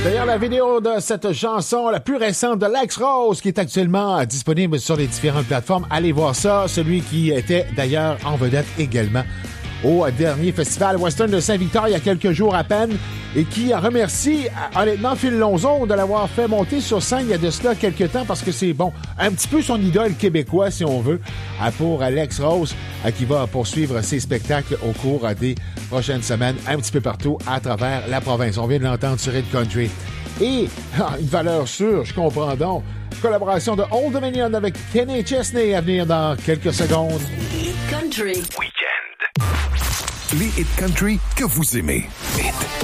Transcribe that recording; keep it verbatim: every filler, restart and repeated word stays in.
D'ailleurs, la vidéo de cette chanson, la plus récente de Lex Rose, qui est actuellement disponible sur les différentes plateformes, allez voir ça. Celui qui était d'ailleurs en vedette également au dernier festival Western de Saint-Victor il y a quelques jours à peine et qui remercie honnêtement Phil Lonzon de l'avoir fait monter sur scène il y a de cela quelques temps parce que c'est bon, un petit peu son idole québécois si on veut pour Lex Rose qui va poursuivre ses spectacles au cours des prochaines semaines un petit peu partout à travers la province. On vient de l'entendre sur Hit Country. Et une valeur sûre, je comprends donc, collaboration de Old Dominion avec Kenny Chesney à venir dans quelques secondes. Hit Country Weekend. Les hit country que vous aimez. Hit